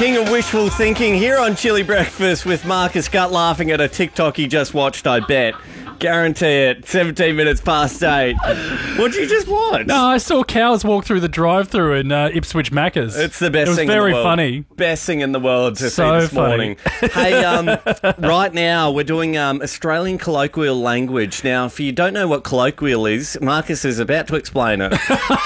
King of wishful thinking here on Chili Breakfast with Marcus Gutt laughing at a TikTok he just watched, I bet. Guarantee it. 17 minutes past 8. What'd you just watch? No, I saw cows walk through the drive-thru in Ipswich Macca's. It's the best thing in the world. It was very funny. Best thing in the world to see So this morning. Hey, right now we're doing Australian colloquial language. Now, if you don't know what colloquial is, Marcus is about to explain it.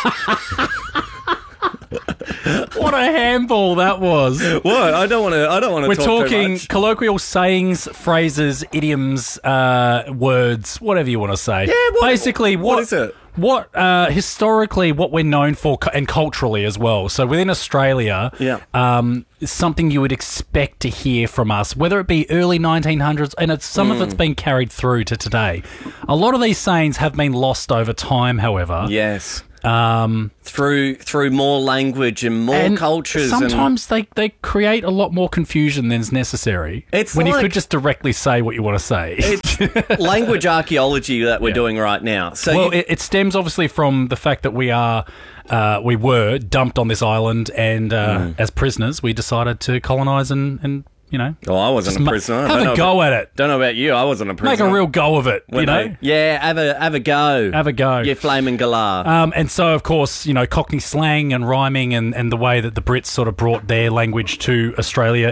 What a handball that was. What? I don't want to We're talk talking too much. colloquial sayings, phrases, idioms, words, whatever you want to say. Yeah, basically, what is it? What historically, what we're known for, and culturally as well. So within Australia, something you would expect to hear from us, whether it be early 1900s, and some of it's been carried through to today. A lot of these sayings have been lost over time, however. Yes. Through more language and more cultures. Sometimes they create a lot more confusion than is necessary. It's when like, you could just directly say what you want to say. It's language archaeology that we're doing right now. So it stems obviously from the fact that we were dumped on this island, and as prisoners, we decided to colonise and you know. Oh, I wasn't a prisoner. Have a go at it. Don't know about you. I wasn't a prisoner. Make a real go of it. You know. Yeah, have a go. Have a go. You flaming galah. And so, of course, you know, Cockney slang and rhyming and the way that the Brits sort of brought their language to Australia